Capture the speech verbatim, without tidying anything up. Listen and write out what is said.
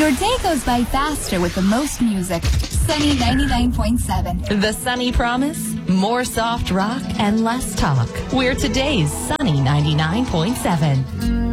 Your day goes by faster with the most music. Sunny ninety-nine point seven. The Sunny Promise? More soft rock and less talk. We're today's Sunny ninety-nine point seven.